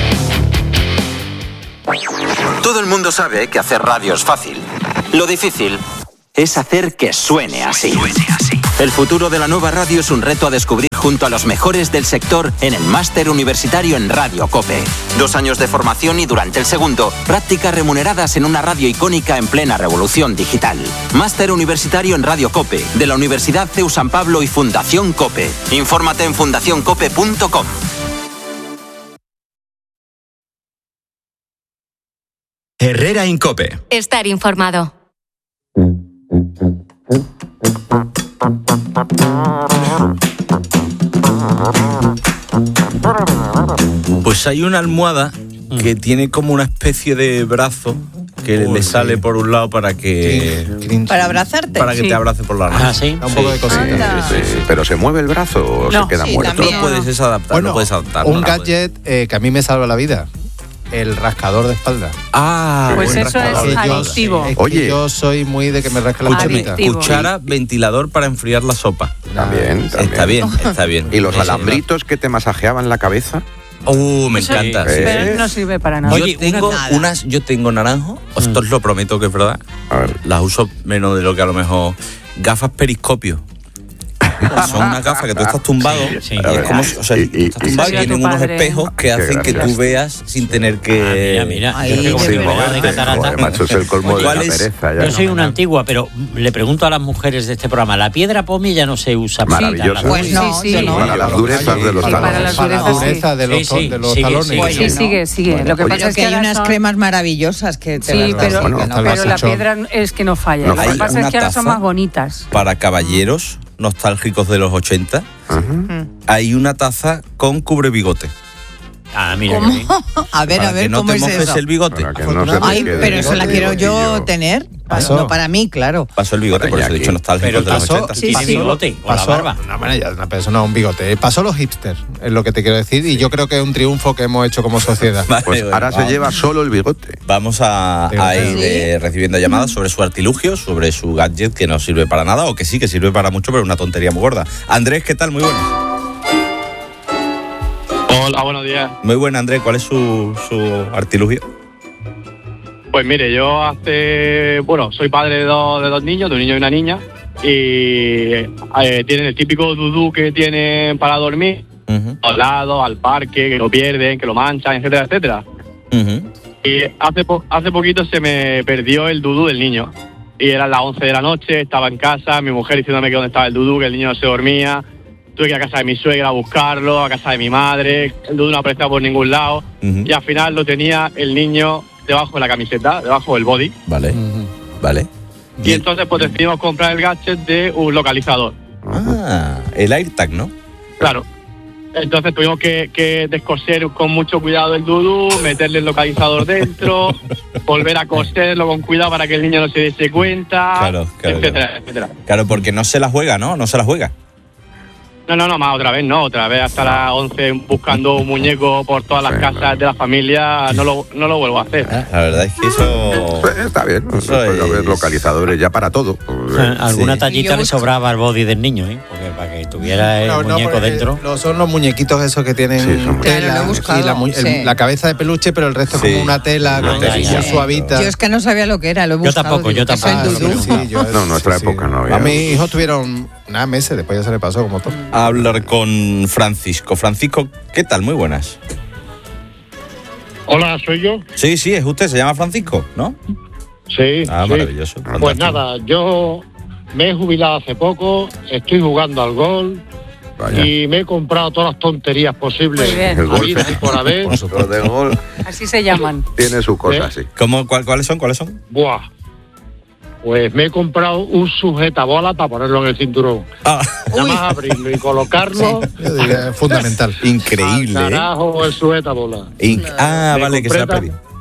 Todo el mundo sabe que hacer radio es fácil. Lo difícil es hacer que suene así. El futuro de la nueva radio es un reto a descubrir junto a los mejores del sector en el Máster Universitario en Radio COPE. Dos años de formación y durante el segundo, prácticas remuneradas en una radio icónica en plena revolución digital. Máster Universitario en Radio COPE, de la Universidad C E U San Pablo y Fundación COPE. Infórmate en fundación cope punto com. Herrera Incope. Estar informado. Pues hay una almohada que tiene como una especie de brazo que Uy, le sale sí. por un lado para que ¿Para abrazarte? para que Sí. te abrace por la mano. Ah, sí. Da un poco de cosita. Anda. Sí, sí. ¿Pero se mueve el brazo o No, se queda sí, muerto? Tú lo puedes es adaptar, Bueno, lo puedes adaptar. un no la puedes- gadget eh, que a mí me salva la vida. El rascador de espalda. Ah, Pues buen eso es rascador. yo- adictivo. es que Oye. yo soy muy de que me rasque la Escúchame, espalda. cuchara, ventilador para enfriar la sopa. También, también. Está bien, está bien. ¿Y los Sí, alambritos que te masajeaban la cabeza? Uh, me Eso- encanta. sí. Pero no sirve para nada. Yo Oye, tengo nada. unas, yo tengo naranjo, esto os lo prometo que es verdad. A ver. Las uso menos de lo que a lo mejor. Gafas periscopio. Son unas gafas que tú estás tumbado. Sí. Y A es ver. como, o sea, Y- tú y- estás y- tumbado y Sería tu tienen unos padre. espejos que Qué hacen que gracia. tú veas sin tener que. Ah, mira, mira. Ahí, Yo creo que sí, me da de moverte. catarata. Joder, macho, es el colmo de ¿Cuál la es? pereza. Ya. Yo soy una antigua, pero le pregunto a las mujeres de este programa, la piedra pomi ya no se usa para Maravillosa. quitar la- Pues no, Sí, sí. yo no. Para las durezas de los Sí, para talones. las Para la durezas, sí. dureza de los, Sí, sí, de los sigue, talones. sigue. Sí, sigue, sigue. Lo que Pero pasa es que que hay ahora unas son- cremas maravillosas que te Sí, las das pero, Bueno, que hasta no. el pero la Masuchón. piedra es que no falla. No Lo que falla. pasa Una es que ahora son taza. más bonitas. Para caballeros nostálgicos de los ochenta, Ajá. hay una taza con cubre bigote. Ah, mira. ¿Cómo? que bien. A ver, Para a ver, que no ¿cómo te es mojes eso? el bigote. Para que no se te Ay, quede pero eso la el quiero yo bigotillo. tener. Pasó. No para mí, claro. Pasó el bigote, Para por eso he Jackie. dicho nostálgicos Pero de los pasó- ochenta. Sí, Tiene sí. bigote o la Pasó, barba. no, bueno, ya una persona, un bigote. Pasó los hipsters, es lo que te quiero decir, y yo creo que es un triunfo que hemos hecho como sociedad. Vale, Pues bueno, ahora se vamos. lleva solo el bigote. Vamos a, a ir Sí. eh, recibiendo llamadas sobre su artilugio, sobre su gadget que no sirve para nada, o que sí, que sirve para mucho, pero es una tontería muy gorda. Andrés, ¿qué tal? Muy buenas. Hola, buenos días. Muy buena, Andrés. ¿Cuál es su, su artilugio? Pues mire, yo hace, bueno, soy padre de dos, de dos niños, de un niño y una niña, y eh, tienen el típico dudú que tienen para dormir, Ujú, al lado, al parque, que lo pierden, que lo manchan, etcétera, etcétera. ujú. Y hace, po- hace poquito se me perdió el dudú del niño. Y eran las once de la noche, estaba en casa, mi mujer diciéndome que dónde estaba el dudú, que el niño no se dormía. Tuve que ir a casa de mi suegra a buscarlo, a casa de mi madre, el dudú no aparecía por ningún lado. Ujú. Y al final lo tenía el niño debajo de la camiseta, debajo del body. Vale, vale. Y entonces pues decidimos comprar el gadget de un localizador. Ah, el AirTag, ¿no? Claro. Entonces tuvimos que, que descoser con mucho cuidado el dudú, meterle el localizador dentro, volver a coserlo con cuidado para que el niño no se diese cuenta, Claro, claro, etcétera, claro. etcétera. Claro, porque no se la juega, ¿no? No se la juega. No, no, no, más otra vez no, otra vez hasta las once buscando un muñeco por todas las Sí, casas claro. de la familia, no lo, no lo vuelvo a hacer. La verdad es que eso... Pues está bien, no Eso puede es- haber localizadores ya para todo. Alguna Sí. tallita Yo le busco- sobraba al body del niño, ¿eh? Porque para que tuviera el No, no, muñeco porque dentro. lo- son los muñequitos esos que tienen Sí, son- tela Claro, lo he buscado, y la, mu- el- sí. la cabeza de peluche, pero el resto es Sí. como una tela, Ah, con ya, que ya. se suavita. Yo es que no sabía lo que era, lo he Yo buscado. tampoco, digo, yo ¿qué es tampoco. el Ah, dudú? sí, yo- No, en nuestra sí, época sí. no había. A mis hijos tuvieron nada meses, después ya se le pasó como todo. A hablar con Francisco. Francisco, ¿qué tal? Muy buenas. Hola, ¿soy yo? Sí, sí, es usted, se llama Francisco, ¿no? Sí. Ah, sí. maravilloso. Pues fantástico. nada, yo me he jubilado hace poco, estoy jugando al golf Vaya. Y me he comprado todas las tonterías posibles. Muy bien. El golf. habidas y por haber. Lo de golf Así se llaman. tiene sus cosas, sí. ¿Cómo, cuál- ¿Cuáles son? ¿Cuáles son? Buah. Pues me he comprado un sujetabola para ponerlo en el cinturón. Ah. Nada más abrirlo y colocarlo. Yo diría, es fundamental. Increíble, Al ¿eh? carajo el sujetabola. Inc- ah, Me vale, que se la ha compré perdido.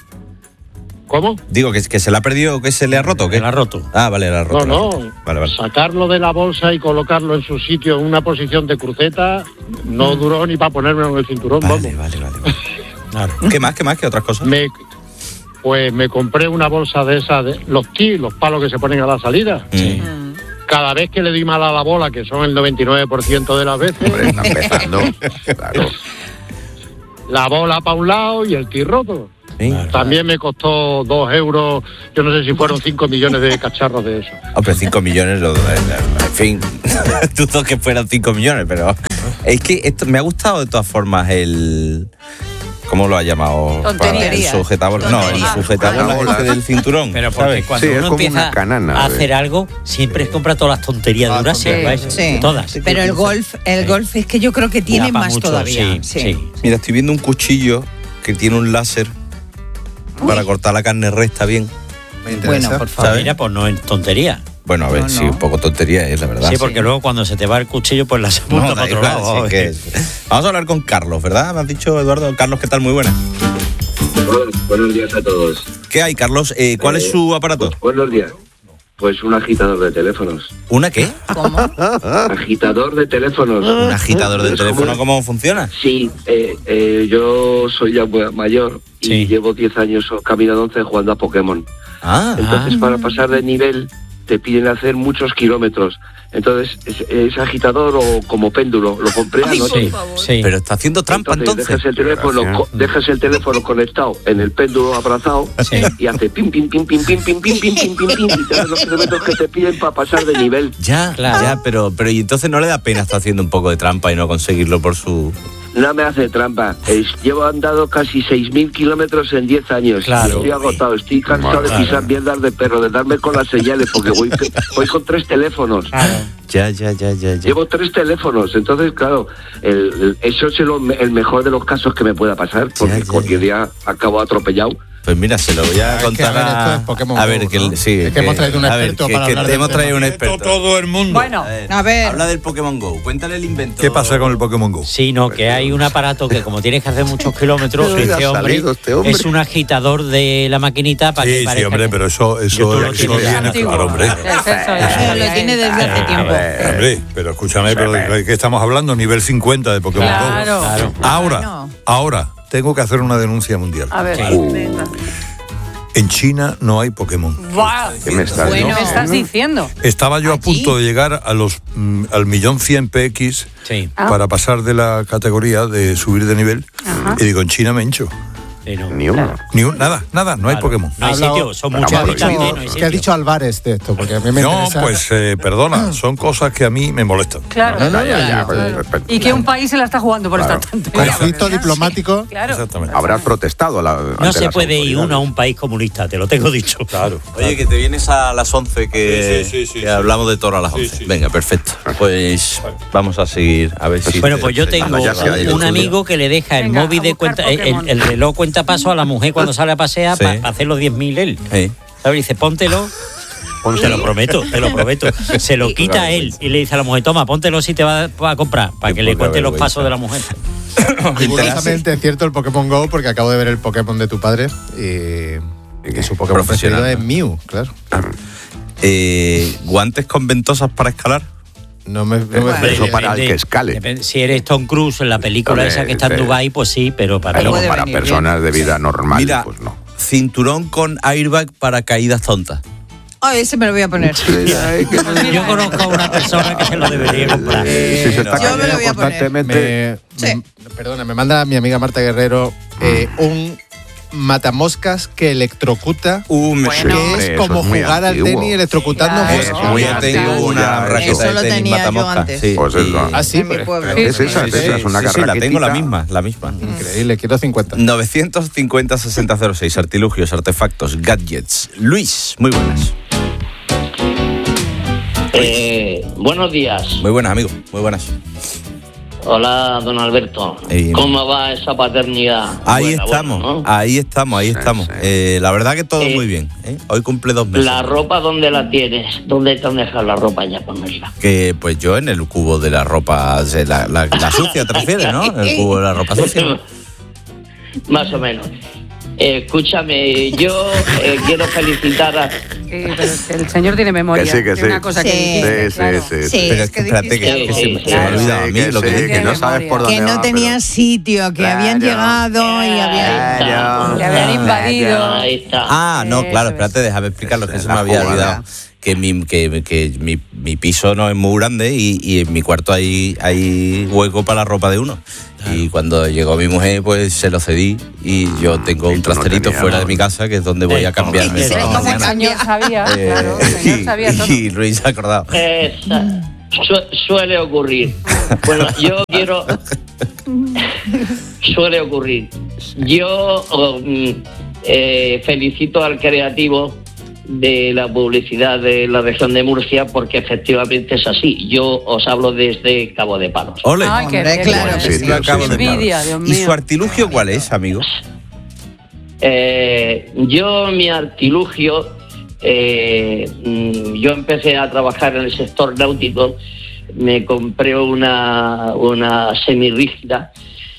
¿Cómo? Digo, que, que se la ha perdido, que se le ha roto, ¿o qué? Se la ha roto. Ah, vale, la ha roto. No, la ha no. roto. Vale, vale. Sacarlo de la bolsa y colocarlo en su sitio en una posición de cruceta no duró ni para ponérmelo en el cinturón, Vale, vamos. vale, vale. vale. Claro. ¿Qué más? ¿Qué más? ¿Qué otras cosas? Me, pues me compré una bolsa de esas, de los ti, los palos que se ponen a la salida. Sí. Cada vez que le doy mal a la bola, que son el noventa y nueve por ciento de las veces, Hombre, está empezando. Claro. la bola para un lado y el ti roto. Sí. También me costó dos euros, yo no sé si fueron cinco millones de cacharros de eso. Hombre, cinco millones, lo, en fin, dudo que fueran cinco millones, pero es que esto me ha gustado de todas formas el... ¿Cómo lo ha llamado? Tontería. El sujetador, no, el Tontería. sujetador este del cinturón. Pero porque ¿sabes? cuando Sí, es uno como empieza una canana a de- hacer algo, siempre compra todas las tonterías de Ah, Eurasia, tonterías. ¿vais? Sí. Todas. Pero el golf, el golf es que yo creo que tiene Da pa' más mucho, todavía. sí, sí. Mira, estoy viendo un cuchillo que tiene un láser para cortar la carne recta bien. Me interesa. Bueno, por favor. ¿sabes? Mira, pues no es tontería. Bueno, a ver, No, sí, no. un poco tontería es, la verdad. Sí, porque luego cuando se te va el cuchillo, pues la apunta No, para da otro igual, lado. sí, que es. Vamos a hablar con Carlos, ¿verdad? Me has dicho, Eduardo. Carlos, ¿qué tal? Muy buena. Bueno, buenos días a todos. ¿Qué hay, Carlos? Eh, ¿Cuál Eh, es su aparato? Buenos días. Pues un agitador de teléfonos. ¿Una qué? ¿Cómo? Agitador de teléfonos. ¿Un agitador de Es teléfono? como- ¿Cómo funciona? Sí, eh, eh, yo soy ya muy mayor y Sí. llevo diez años camino de once jugando a Pokémon. Ah, Entonces, para pasar de nivel, te piden hacer muchos kilómetros. Entonces, es, es agitador o como péndulo. Lo compré Ay, anoche. Sí, sí. pero está haciendo trampa entonces. Dejas el teléfono, co- dejas el teléfono conectado en el péndulo abrazado Sí. y hace pim pim pim pim pim pim pim pim pim pim pim y te dan los kilómetros que te piden para pasar de nivel. Ya, Claro. ya, pero, pero y entonces no le da pena estar haciendo un poco de trampa y no conseguirlo por su... No me hace trampa. Es- llevo andado casi seis mil kilómetros en diez años. Claro. Y estoy agotado, estoy cansado de Claro. pisar mierdas de perro, de darme con las señales, porque voy, voy con tres teléfonos. Ya, ya, ya, ya, ya. Llevo tres teléfonos, entonces, claro, el, el- eso es el, el mejor de los casos que me pueda pasar, porque Ya, ya, cualquier día acabo atropellado. Pues mira, se lo voy a Es que, contar a ver, esto a... es Pokémon a ver, Go, que ¿no? sí. Es que hemos traído un a ver, experto que- para que hablar te del hemos traído un tema. experto. Todo el mundo. Bueno, A ver. Habla del Pokémon Go. Cuéntale el invento. ¿Qué pasa con el Pokémon Go? Sí, no, que hay un aparato que como tienes que hacer muchos kilómetros, ¿De dónde este ha hombre, salido este hombre? es un agitador de la maquinita para que Sí, sí, parezca hombre, que- pero eso, eso, YouTube lo eso tiene ya. viene, claro, hombre. es eso, ya Pero lo sabía, tiene ¿eh? desde hace tiempo. Hombre, pero escúchame, pero ¿de qué estamos hablando? Nivel cincuenta de Pokémon Claro. Go. Claro. Ahora, Bueno. ahora, tengo que hacer una denuncia mundial. A ver, Sí. venga. En China no hay Pokémon. Buah, ¿Qué me estás Bueno. ¿qué me estás diciendo? Estaba yo a Allí. punto de llegar a los mm, al millón cien P X Sí, Ah. para pasar de la categoría de subir de nivel. Ajá. Y digo, en China me hincho. sí, no. Ni uno. Ni un- nada, nada, no hay Claro. Pokémon. No hay Ha hablado- sitio, son Pero muchos vamos, ¿Qué ha habitantes, dicho, no hay qué ha sitio. dicho Álvarez de esto? Porque a mí me No, interesa. pues eh, perdona, son cosas que a mí me molestan. Claro. Ya, ya, ya, Claro. pues, pues, Y que un país se la está jugando por Claro. esta tontería. Conflicto ¿verdad? diplomático. Claro. Exactamente. Habrás protestado. La, No ante se las puede ir autoridades. uno a un país comunista, te lo tengo dicho. Claro. Oye, que te vienes a las once, que, Sí, sí, sí, sí, que sí. hablamos de toro a las Sí, once. sí. Venga, perfecto. Pues vamos a seguir, a ver si... Bueno, pues yo tengo ya se ha ido, un amigo que le deja el Venga, móvil a de buscar cuenta, el, Pokémon. el reloj cuenta paso a la mujer cuando sale a pasear Sí. para hacer los diez mil él. Sí. ¿Sabes? Dice, póntelo. Te lo prometo, te lo prometo. Se lo quita a él y le dice a la mujer, toma, póntelo si te va a comprar, para que le poca cuente los vergüenza. pasos de la mujer. Rigurosamente es cierto el Pokémon Go porque acabo de ver el Pokémon de tu padre y, y que su Pokémon Profesional, preferido ¿no? es Mew, claro. Eh, ¿Guantes con ventosas para escalar? No me, no me Bueno, fío. eso para el Depende- que escale. depende. Si eres Tom Cruise en la película Hombre, esa que está en sí. Dubái, pues sí, pero para Pero mí no. para personas de vida normal, Mira, pues no. cinturón con airbag para caídas tontas. Ay, ese me lo voy a poner. Yo conozco a una persona que se lo debería comprar. Si se está Yo me lo voy a poner. constantemente. Me, me- perdona, me manda mi amiga Marta Guerrero eh, un matamoscas que electrocuta, Uh, me que Hombre, es eso como es muy jugar al antiguo. tenis electrotando Claro. moscas. Es muy Yo tengo antiguo, una ya, raqueta Eso de lo tenis tenía yo matamoscas. antes. Sí, Pues y- eso. Ah, sí, En mi pueblo. Es esa, es Sí, esa, es una sí, sí, la raquetita. tengo la misma, la misma. Increíble, quiero cincuenta. novecientos cincuenta sesenta cero seis, artilugios, artefactos, gadgets. Luis, muy buenas. Eh, buenos días. Muy buenas, amigo. Muy buenas. Hola, don Alberto. Eh, ¿Cómo va esa paternidad? Ahí Buena, estamos, bueno, ¿no? ahí estamos, ahí estamos. Eh, la verdad que todo Eh, muy bien. ¿eh? Hoy cumple dos meses. ¿La ropa dónde la tienes? ¿Dónde te han dejado la ropa ya ponerla? Que pues yo en el cubo de la ropa, de la, la, la sucia, ¿te refieres, no? En el cubo de la ropa sucia. Más o menos. Eh, escúchame, yo eh, quiero felicitar a... Sí, pero es que el señor tiene memoria. Que sí, que Tiene sí. una cosa que Sí, dijiste, sí, claro. sí, sí. Sí, Pero es es que que espérate, que, dijiste que se, Sí, me- sí, se me ha claro. olvidado a mí que lo que sí, dije. que no sabes por dónde Que no va, tenía pero- sitio, que habían Claro. llegado y habían... Claro. Le habían invadido. Ahí está. Ah, no, Eso claro, es. espérate, déjame explicarlo, que Es se la me había jugada. olvidado. Que, mi, que, que mi, mi piso no es muy grande y, y en mi cuarto hay, hay hueco para la ropa de uno. Y cuando llegó mi mujer, pues se lo cedí y yo tengo y un tú no trasterito tenías, fuera ¿no? de mi casa, que es donde voy a cambiarme Sí, todas las ¿cómo El mañanas. señor sabía, Eh, claro, el señor y- sabía todo. y Luis se ha acordado. Esa- su- suele ocurrir. Bueno, yo quiero... suele ocurrir. Yo oh, mm, eh, felicito al creativo de la publicidad de la región de Murcia porque efectivamente es así. Yo os hablo desde Cabo de Palos. ¡Ole! Ay, qué Hombre, qué claro bueno. que sí. Lo acabo de Envidia, parar. Dios ¿Y mío. su artilugio cuál es, amigo? Eh, yo, mi artilugio, eh, mm, yo empecé a trabajar en el sector náutico, me compré una, una semirrígida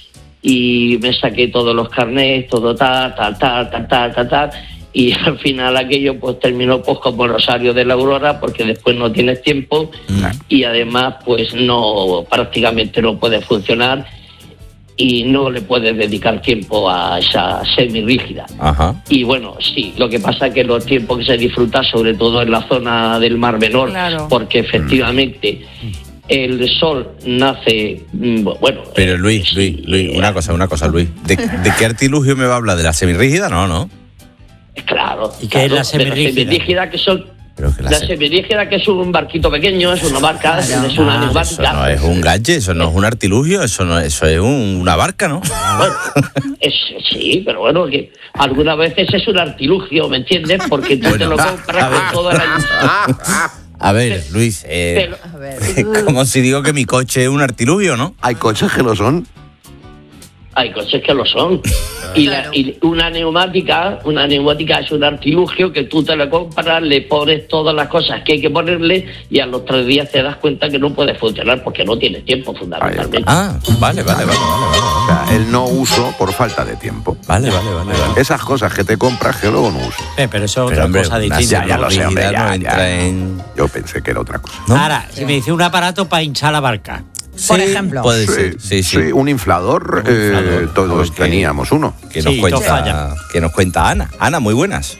y me saqué todos los carnets, todo tal, tal, tal, tal, tal, tal, tal, y al final aquello pues terminó pues como el Rosario de la Aurora, porque después no tienes tiempo y además pues no, prácticamente no puede funcionar y no le puedes dedicar tiempo a esa semirrígida. Ajá. Y bueno, sí, lo que pasa es que los tiempos que se disfruta, sobre todo en la zona del Mar Menor, Claro. porque efectivamente el sol nace, mm, bueno... Pero eh, Luis, Luis, Luis, una cosa, una cosa, Luis. ¿De, de qué artilugio me va a hablar? ¿De la semirrígida? No, no. Claro. ¿Y qué es claro, la de semirrígida? semirrígida, que son... Pero que la La se- semirrígida, que es un barquito pequeño, es una barca, es una Ah, neumática. eso no es un gadget, eso no es un artilugio, eso no, eso es un- una barca, ¿no? Bueno, es, sí, pero bueno, que algunas veces es un artilugio, ¿me entiendes? Porque tú te lo compras con todo el año. A ver, Luis, eh, Te lo- como si digo que mi coche es un artilugio, ¿no? Hay coches que lo son. Hay coches que lo son. Y, la- y una neumática, una neumática es un artilugio que tú te lo compras, le pones todas las cosas que hay que ponerle y a los tres días te das cuenta que no puede funcionar porque no tienes tiempo, fundamentalmente. Ah, vale, vale, vale, vale, vale. O sea, el no uso por falta de tiempo. Vale, vale, vale, vale. Esas cosas que te compras que luego no usas. Eh, pero eso es Pero, otra hombre, cosa una distinta. Ya, ya ¿no? lo sé, hombre, Rigidez no ya, entra ya. en- Yo pensé que era otra cosa. Ahora, si me dice un aparato para hinchar la barca. Por Sí, ejemplo. Puede Sí, ser, sí, sí. sí, un inflador, Un inflador. eh, todos Porque- teníamos uno. Que nos Sí, todo cuenta, falla. que nos cuenta Ana. Ana, muy buenas.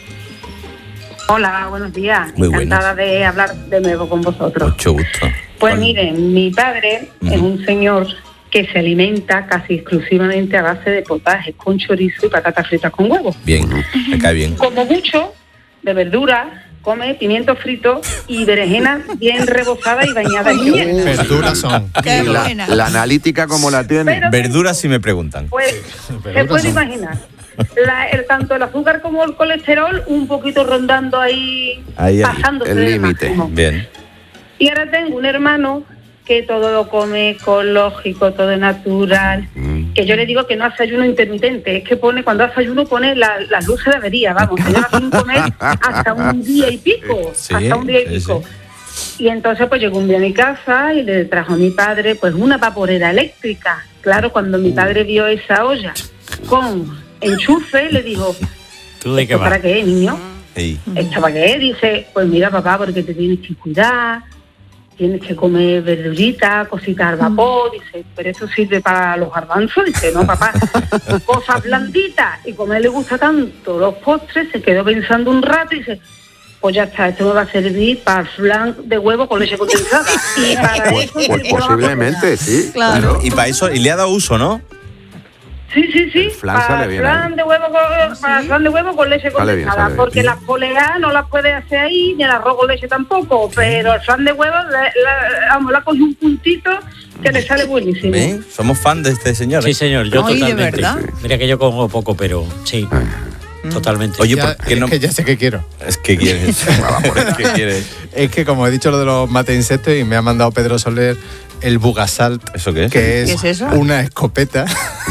Hola, buenos días. Muy Encantada de hablar de nuevo con vosotros. Mucho gusto. Pues Con- miren, mi padre Ujú. es un señor que se alimenta casi exclusivamente a base de potajes con chorizo y patatas fritas con huevo. Bien, me cae bien. Como mucho de verduras, come pimiento frito y berenjenas bien rebozadas y bañadas en miel. Verduras son. Qué Y la, buena. la analítica como la tiene. Pero- Verduras si me preguntan. Pues se puede imaginar. La- el, tanto el azúcar como el colesterol un poquito rondando ahí, Ahí, ahí, pasándose el del límite. máximo. Bien. Y ahora tengo un hermano que todo lo come ecológico, todo natural, que yo le digo que no hace ayuno intermitente, es que pone, cuando hace ayuno pone la- las luces de avería, vamos, se lleva sin comer hasta un día y pico, Sí, hasta un día y sí, pico. Y entonces pues llegó un día a mi casa y le trajo a mi padre pues una vaporera eléctrica. Claro, cuando mi padre vio esa olla con enchufe, le dijo, ¿Tú de qué ¿esto vas? para qué, niño? Sí. ¿Esto para qué? Dice, pues mira, papá, porque te tienes que cuidar, tienes que comer verduritas, cositas al vapor. Dice, pero eso sirve para los garbanzos. Dice, no, papá, cosas blanditas. Y como a él le gusta tanto los postres, se quedó pensando un rato y dice, pues ya está, esto me va a servir para flan de huevo con leche condensada. Y para Pues, eso pues sirvió la posiblemente, sí. Claro. Y para eso, y le ha dado uso, ¿no? Sí, sí, sí. flan para sale bien flan ahí. de huevo con, para flan de huevo con leche Sale bien, condensada, sale bien. porque Sí. las poleas no las puede hacer ahí, ni el arroz con leche tampoco, pero el flan de huevo, le, le- vamos, le ha cogido un puntito que le sale buenísimo. ¿Ven? Somos fan de este señor. Sí, ¿eh? señor, yo Ay, ¿de totalmente. verdad? Mira que yo como poco, pero sí. Totalmente. Oye, Ya, ¿por qué es no? que ya sé qué quiero. Es que quieres. ¿Qué quieres? Es que como he dicho lo de los mate insectos y me ha mandado Pedro Soler el Bugasalt. ¿Eso qué es? Que es, ¿Qué es eso? una escopeta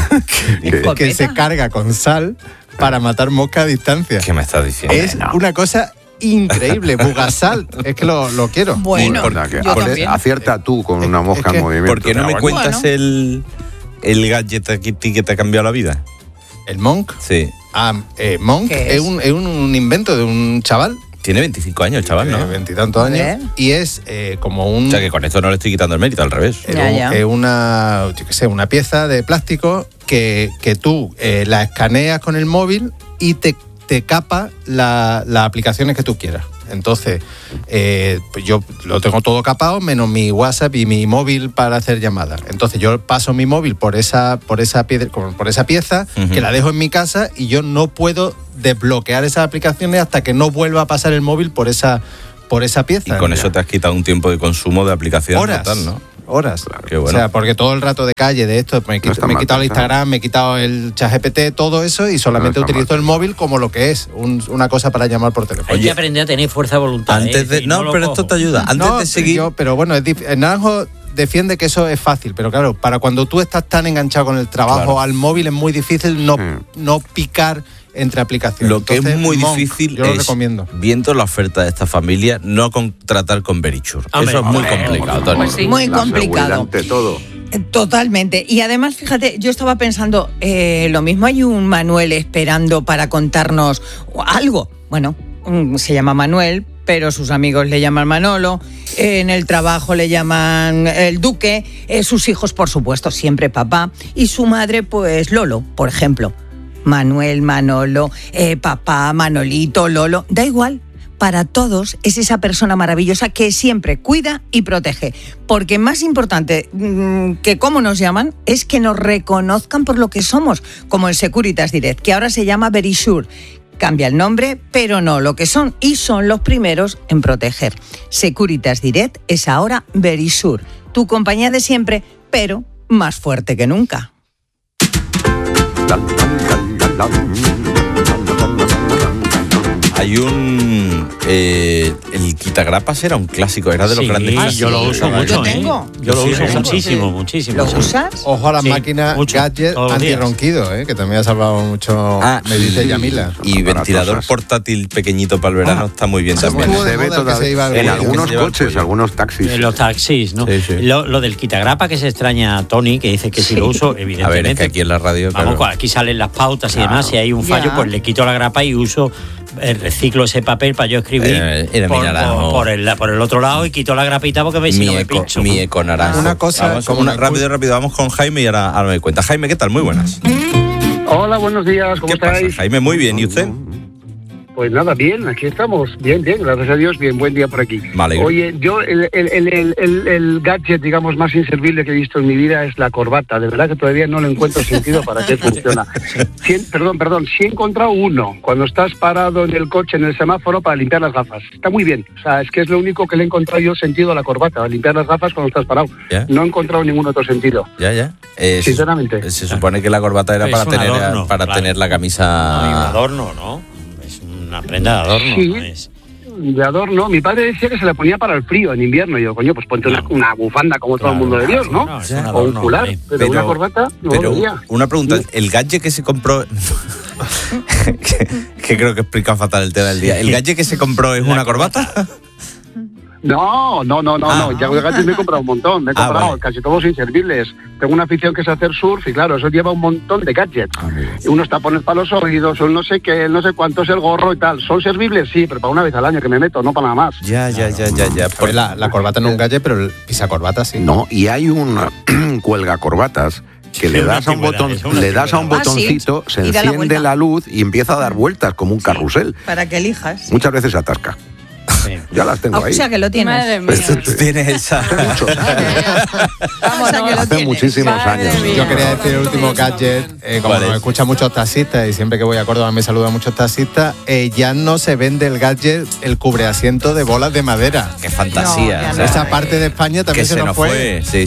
que, que se carga con sal para matar moscas a distancia. ¿Qué me estás diciendo? Es una cosa increíble, Bugasalt. Es que lo, lo quiero. Bueno, Importa que yo ace- también. acierta tú con una mosca que- en movimiento. ¿Por qué no pero me bueno. cuentas Bueno. el, el gadget aquí que te ha cambiado la vida? ¿El Monk? Sí. Ah, eh, Monk ¿Qué es, es? un, es un invento de un chaval. Tiene veinticinco años el chaval, de ¿no? veintitantos años. Joder. Y es eh, como un. O sea que con esto no le estoy quitando el mérito, al revés. Es Ya, un- ya. es una, yo qué sé, una pieza de plástico que, que tú eh, la escaneas con el móvil y te, te capa la- las aplicaciones que tú quieras. Entonces, eh, pues yo lo tengo todo capado, menos mi WhatsApp y mi móvil para hacer llamadas. Entonces yo paso mi móvil por esa, por esa, pie- por esa pieza, Ujú. que la dejo en mi casa y yo no puedo desbloquear esas aplicaciones hasta que no vuelva a pasar el móvil por esa, por esa pieza. Y con eso te has quitado un tiempo de consumo de aplicación Horas. total, ¿no? Horas. Qué bueno. O sea, porque todo el rato de calle de esto, me, he quit- está me he mal quitado el pensado. Instagram, me he quitado el ChatGPT, todo eso y solamente No está utilizo mal el móvil como lo que es, un- una cosa para llamar por teléfono. Hay que aprender a tener fuerza de voluntad. Antes ¿eh? de, Si no, lo pero cojo. esto te ayuda. Antes No, de seguir. yo- pero bueno, es dif- el Naranjo defiende que eso es fácil, pero claro, para cuando tú estás tan enganchado con el trabajo Claro. al móvil es muy difícil no, Mm. no picar entre aplicaciones. Lo que Entonces, es muy Monk, difícil yo lo es, recomiendo. viendo la oferta de esta familia, no contratar con Verisure. Hombre, Eso es muy hombre, complicado, hombre. Tony. Pues sí. Muy La seguridad complicado. ante todo. Eh, Totalmente. Y además, fíjate, yo estaba pensando, eh, lo mismo hay un Manuel esperando para contarnos algo. Bueno, mm, se llama Manuel, pero sus amigos le llaman Manolo, eh, en el trabajo le llaman el Duque, eh, sus hijos, por supuesto, siempre papá, y su madre, pues Lolo, por ejemplo. Manuel, Manolo, eh, papá, Manolito, Lolo, da igual. Para todos es esa persona maravillosa que siempre cuida y protege. Porque más importante mm, que cómo nos llaman es que nos reconozcan por lo que somos, como el Securitas Direct, que ahora se llama Verisure. Cambia el nombre, pero no lo que son, y son los primeros en proteger. Securitas Direct es ahora Verisure, tu compañía de siempre, pero más fuerte que nunca. Hay un. eh, el quitagrapas era un clásico, era de los Sí, grandes yo clásicos. lo uso mucho, Yo ¿eh? tengo. Yo lo Sí, uso sí, muchísimo, muchísimo. ¿Lo sí. usas? Ojo a las Sí, máquinas mucho, gadget todos los días. antirronquido, ¿eh? Que también ha salvado mucho, Ah, me dice y- Yamila. Y ventilador portátil pequeñito para el verano está muy bien también. estuvo de Se ve moda que todavía se iba al en cuello. algunos Que se lleva al coches, cuello. algunos taxis. En los taxis, ¿no? Sí, sí. Lo, lo del quitagrapa que se extraña a Tony, que dice que si lo uso, evidentemente. A ver, es que aquí en la radio. Vamos, claro. aquí salen las pautas y Claro. demás. Si hay un fallo, Ya. pues le quito la grapa y uso, eh, reciclo ese papel para yo escribir Eh, era mi por, naranjo. por- por el, por el otro lado y quito la grapita porque me, si Mi no me eco, pincho. mi eco naranjo. Una cosa, Vamos, como una- una- rápido, rápido, vamos con Jaime y ahora, ahora me cuenta. Jaime, ¿qué tal? Muy buenas. Hola, buenos días, ¿cómo ¿Qué pasa, estáis? Jaime? Muy bien, ¿y usted? Pues nada, bien, aquí estamos. Bien, bien, gracias a Dios, bien, buen día por aquí. Me alegro. Oye, yo el, el, el, el, el- el gadget, digamos, más inservible que he visto en mi vida es la corbata. De verdad que todavía no le encuentro sentido para qué funciona. Sí, perdón, perdón, sí he encontrado uno cuando estás parado en el coche, en el semáforo, para limpiar las gafas. Está muy bien. O sea, es que es lo único que le he encontrado yo sentido a la corbata, para limpiar las gafas cuando estás parado. ¿Ya? No he encontrado ningún otro sentido. Ya, ya. Eh, se- Sinceramente. Se, supone que la corbata era Es para un tener adorno, para claro. tener la No, y un camisa. adorno, ¿no? Es una prenda de adorno. Sí. ¿no? Es- De adorno, mi padre decía que se le ponía para el frío en invierno. Y yo, coño, pues ponte una, una bufanda como todo el mundo de Dios, ¿no? no, es un o un adorno, fular, hombre. pero, una corbata no pero lo veía. una pregunta, el gadget que se compró que, que creo que explica fatal el tema del día. ¿El gadget que se compró es una corbata? No, no, no, no, Ah. no. Ya de gadgets me he comprado un montón. Me he Ah, comprado vale. casi todos inservibles. Tengo una afición que es hacer surf y claro, eso lleva un montón de gadgets. Ah, Unos tapones para los oídos, un no sé qué, no sé cuánto es el gorro y tal. ¿Son servibles? Sí, pero para una vez al año que me meto, no para nada más. Ya, ya, ya, ya, ya. A ver, la, la corbata no es un gadget, pero el pisacorbata sí. No, y hay un cuelga corbatas que le Es una das a un antigüedad, botón, es una le das a un antigüedad. Ah, sí. botoncito, se Y da la enciende vuelta. la luz y empieza a dar vueltas como un carrusel. Para que elijas. Muchas veces se atasca. Ya las tengo Ah, o ahí. sea que lo tienes. Madre mía. Tú tienes esa. Vamos, que lo Hace tienes. muchísimos Madre años. mía. Yo quería decir el último gadget, eh, como ¿Cuál nos es? escuchan muchos taxistas y siempre que voy a Córdoba me saludan muchos taxistas, eh, ya no se vende el gadget, el cubreasiento de bolas de madera. Qué fantasía. No, ya o sea, Esa parte de España también que se, nos fue. Sí, sí,